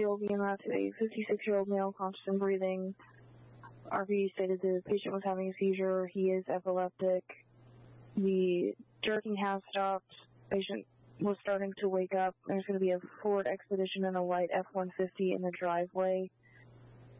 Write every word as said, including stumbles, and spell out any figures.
Fairfield E M S, a fifty-six-year-old male, conscious and breathing. R V stated the patient was having a seizure. He is epileptic. The jerking has stopped. Patient was starting to wake up. There's going to be a Ford Expedition and a white F one fifty in the driveway.